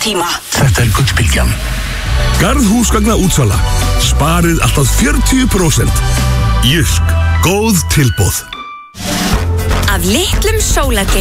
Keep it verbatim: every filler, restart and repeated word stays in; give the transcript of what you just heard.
tíma. Þetta er Gullbylgjan. Garðhúsgagna útsala. Sparið alltaf fjörutíu prósent. Jysk. Góð tilboð. Af litlum sólargeisla